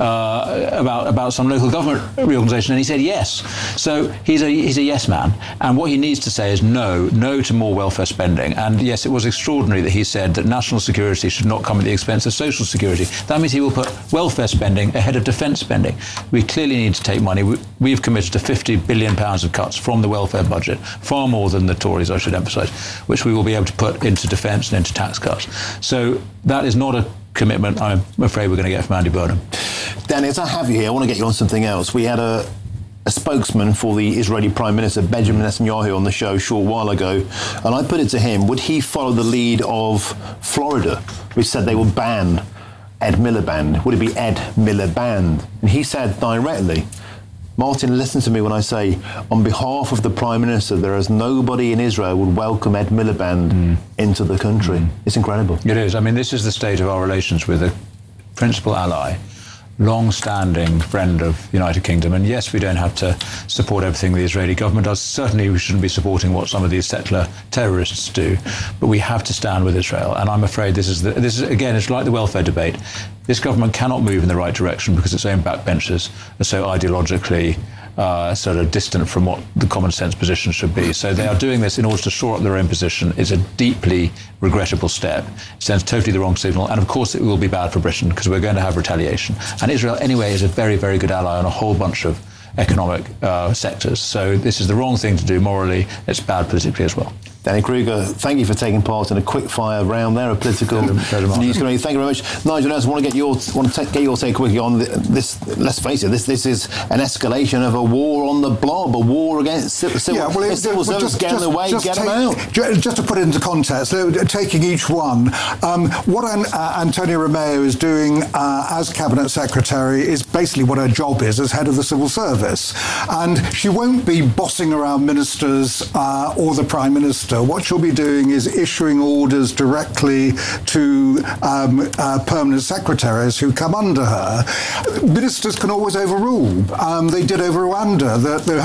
about some local government reorganisation, and he said yes. So he's a yes man, and what he needs to say is no to more welfare spending. And yes, it was extraordinary that he said that national security should not come at the expense of social security. That means he will put welfare spending ahead of defence spending. We clearly need to take money. We've committed to £50 billion of cuts from the welfare budget, far more than the Tories, I should emphasise, which we will be able to put into defence and into tax cuts. So that is not a commitment I'm afraid we're going to get from Andy Burnham. Danny, as I have you here, I want to get you on something else. We had a spokesman for the Israeli Prime Minister, Benjamin Netanyahu, on the show a short while ago, and I put it to him, would he follow the lead of Florida, which said they would ban Ed Miliband? Would it be Ed Miliband? And he said directly, Martin, listen to me when I say, on behalf of the Prime Minister, there is nobody in Israel would welcome Ed Miliband into the country. It's incredible. It is. I mean, this is the state of our relations with a principal ally, long-standing friend of the United Kingdom. And yes, we don't have to support everything the Israeli government does. Certainly we shouldn't be supporting what some of these settler terrorists do. But we have to stand with Israel. And I'm afraid this is again, it's like the welfare debate. This government cannot move in the right direction because its own backbenchers are so ideologically sort of distant from what the common sense position should be. So they are doing this in order to shore up their own position. It's a deeply regrettable step. It sends totally the wrong signal. And of course it will be bad for Britain because we're going to have retaliation. And Israel anyway is a very, very good ally on a whole bunch of economic sectors. So this is the wrong thing to do morally. It's bad politically as well. Danny Kruger, thank you for taking part in a quick fire round there of political news. Thank you very much. Nigel Nelson, I want to get your take quickly on this. Let's face it, this is an escalation of a war on the blob, a war against civil service. Get in the way, get them out. Just to put it into context, taking each one, what Antonia Romeo is doing as Cabinet Secretary is basically what her job is as head of the civil service. And she won't be bossing around ministers or the Prime Minister. What she'll be doing is issuing orders directly to permanent secretaries who come under her. Ministers can always overrule. They did over Rwanda.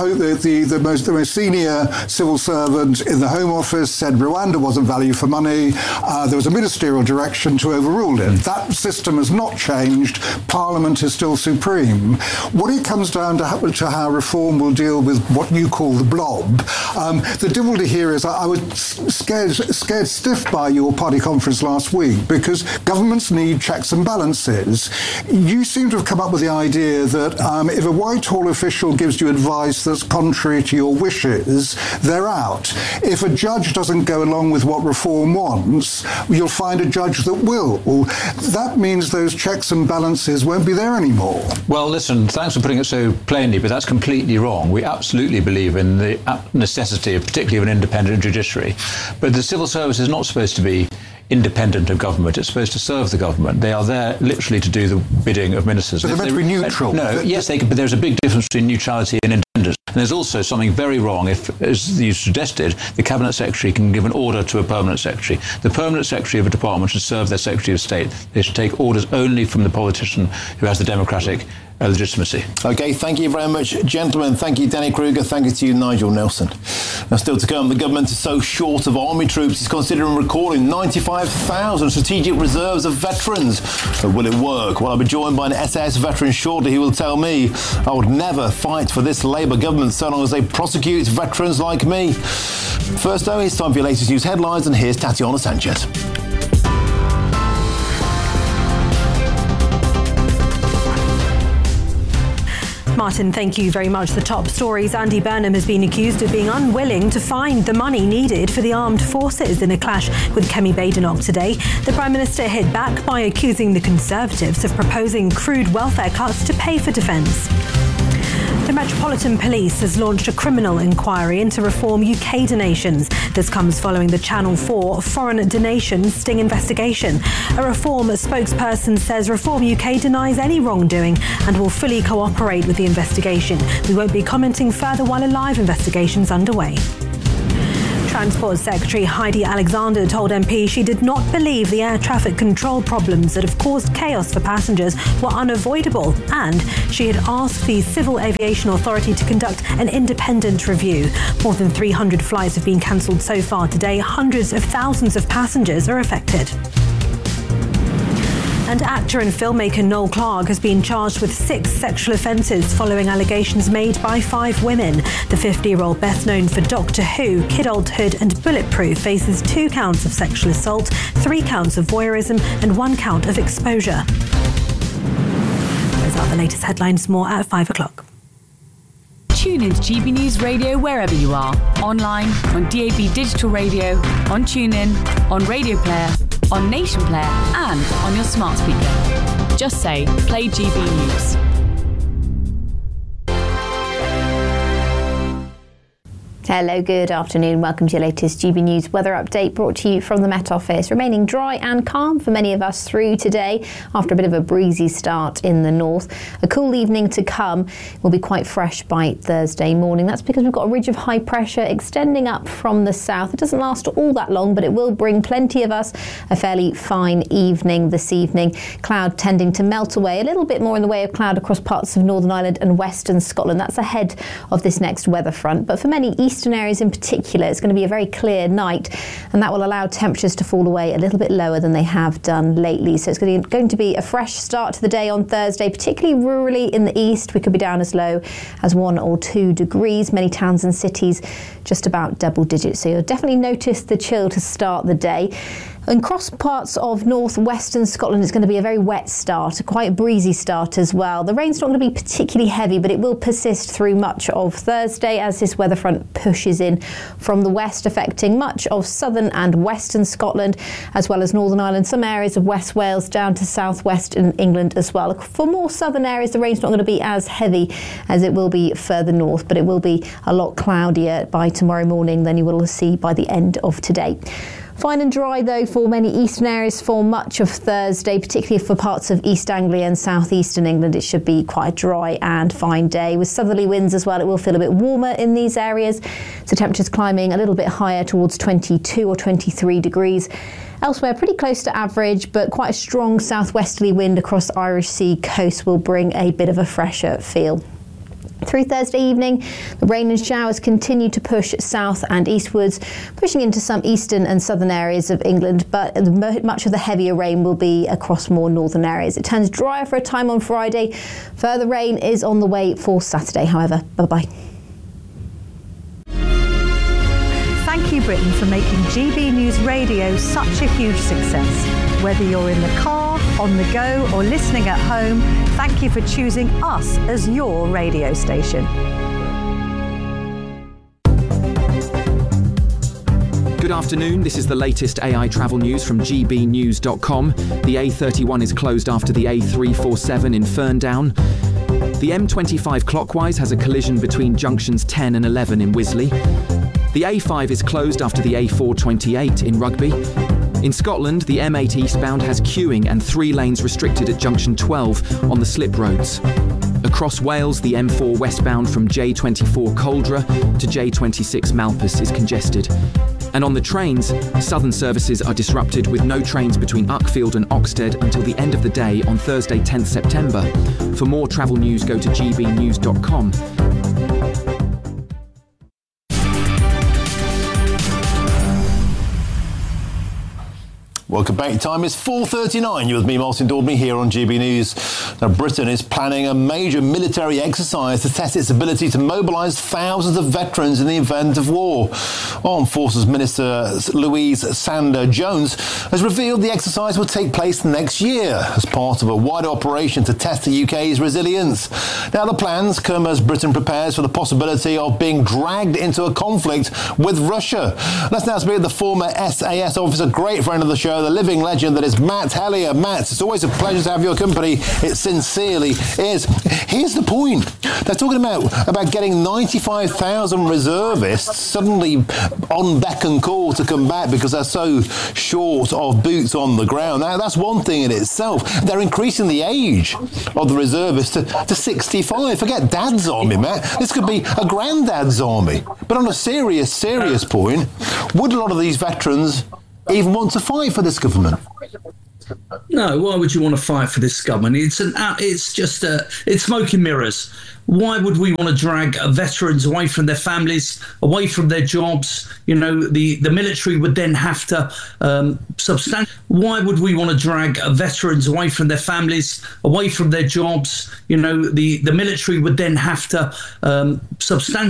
The most senior civil servant in the Home Office said Rwanda wasn't value for money. There was a ministerial direction to overrule it. That system has not changed. Parliament is still supreme. What it comes down to how reform will deal with what you call the blob. The difficulty here is I was scared stiff by your party conference last week because governments need checks and balances. You seem to have come up with the idea that if a Whitehall official gives you advice that's contrary to your wishes, they're out. If a judge doesn't go along with what reform wants, you'll find a judge that will. That means those checks and balances won't be there anymore. Well, listen, thanks for putting it so plainly, but that's completely wrong. We absolutely believe in the necessity, particularly of an independent judiciary. But the civil service is not supposed to be independent of government. It's supposed to serve the government. They are there literally to do the bidding of ministers. But they're meant to be neutral. No, yes, but there's a big difference between neutrality and independence. And there's also something very wrong if, as you suggested, the Cabinet Secretary can give an order to a Permanent Secretary. The Permanent Secretary of a department should serve their Secretary of State. They should take orders only from the politician who has the democratic legitimacy. OK, thank you very much, gentlemen. Thank you, Danny Kruger. Thank you to you, Nigel Nelson. Now, still to come, the government is so short of army troops, it's considering recalling 95,000 strategic reserves of veterans. But will it work? Well, I'll be joined by an SAS veteran shortly who will tell me I would never fight for this Labour government so long as they prosecute veterans like me. First, though, it's time for your latest news headlines, and here's Tatiana Sanchez. Martin, thank you very much. The top stories. Andy Burnham has been accused of being unwilling to find the money needed for the armed forces in a clash with Kemi Badenoch today. The Prime Minister hit back by accusing the Conservatives of proposing crude welfare cuts to pay for defence. The Metropolitan Police has launched a criminal inquiry into Reform UK donations. This comes following the Channel 4 foreign donations sting investigation. A Reform spokesperson says Reform UK denies any wrongdoing and will fully cooperate with the investigation. We won't be commenting further while a live investigation is underway. Transport Secretary Heidi Alexander told MP she did not believe the air traffic control problems that have caused chaos for passengers were unavoidable, and she had asked the Civil Aviation Authority to conduct an independent review. More than 300 flights have been cancelled so far today. Hundreds of thousands of passengers are affected. And actor and filmmaker Noel Clarke has been charged with 6 sexual offences following allegations made by 5 women. The 50-year-old, best known for Doctor Who, Kidulthood and Bulletproof, faces 2 counts of sexual assault, 3 counts of voyeurism and 1 count of exposure. Those are the latest headlines. More at 5 o'clock. Tune into GB News Radio wherever you are. Online, on DAB Digital Radio, on TuneIn, on Radio Player, on Nation Player and on your smart speaker. Just say, play GB News. Hello, good afternoon. Welcome to your latest GB News weather update brought to you from the Met Office. Remaining dry and calm for many of us through today after a bit of a breezy start in the north. A cool evening to come. Will be quite fresh by Thursday morning. That's because we've got a ridge of high pressure extending up from the south. It doesn't last all that long, but it will bring plenty of us a fairly fine evening this evening. Cloud tending to melt away. A little bit more in the way of cloud across parts of Northern Ireland and Western Scotland. That's ahead of this next weather front. But for many eastern areas in particular, it's going to be a very clear night, and that will allow temperatures to fall away a little bit lower than they have done lately. So it's going to be a fresh start to the day on Thursday, particularly rurally in the east. We could be down as low as 1 or 2 degrees. Many towns and cities just about double digits. So you'll definitely notice the chill to start the day. Across parts of northwestern Scotland, it's going to be a very wet start, a quite breezy start as well. The rain's not going to be particularly heavy, but it will persist through much of Thursday as this weather front pushes in from the west, affecting much of southern and western Scotland, as well as Northern Ireland, some areas of West Wales down to southwestern England as well. For more southern areas, the rain's not going to be as heavy as it will be further north, but it will be a lot cloudier by tomorrow morning than you will see by the end of today. Fine and dry, though, for many eastern areas for much of Thursday, particularly for parts of East Anglia and southeastern England. It should be quite a dry and fine day. With southerly winds as well, it will feel a bit warmer in these areas. So temperatures climbing a little bit higher towards 22 or 23 degrees. Elsewhere, pretty close to average, but quite a strong southwesterly wind across the Irish Sea coast will bring a bit of a fresher feel. Through Thursday evening, the rain and showers continue to push south and eastwards, pushing into some eastern and southern areas of England, but much of the heavier rain will be across more northern areas. It turns drier for a time on Friday. Further rain is on the way for Saturday, however. Bye-bye. Thank you, Britain, for making GB News Radio such a huge success. Whether you're in the car, on the go, or listening at home, thank you for choosing us as your radio station. Good afternoon, this is the latest AI travel news from gbnews.com. The A31 is closed after the A347 in Ferndown. The M25 clockwise has a collision between junctions 10 and 11 in Wisley. The A5 is closed after the A428 in Rugby. In Scotland, the M8 eastbound has queuing and 3 lanes restricted at junction 12 on the slip roads. Across Wales, the M4 westbound from J24 Coldra to J26 Malpas is congested. And on the trains, southern services are disrupted with no trains between Uckfield and Oxted until the end of the day on Thursday 10th September. For more travel news, go to gbnews.com. Welcome back. Time is 4:39. You're with me, Martin Daubney, here on GB News. Now, Britain is planning a major military exercise to test its ability to mobilise thousands of veterans in the event of war. Armed Forces Minister Louise Sanders-Jones has revealed the exercise will take place next year as part of a wider operation to test the UK's resilience. Now, the plans come as Britain prepares for the possibility of being dragged into a conflict with Russia. Let's now speak to the former SAS officer, great friend of the show, the living legend that is Matt Hellier. Matt, it's always a pleasure to have your company. It sincerely is. Here's the point. They're talking about getting 95,000 reservists suddenly on beck and call to combat because they're so short of boots on the ground. Now, that's one thing in itself. They're increasing the age of the reservists to 65. Forget Dad's army, Matt. This could be a granddad's army. But on a serious point, would a lot of these veterans even want to fight for this government? No, why would you want to fight for this government? It's smoke and mirrors. Why would we want to drag veterans away from their families, away from their jobs? You know, the military would then have to Why would we want to drag veterans away from their families, away from their jobs? You know, the military would then have to substantiate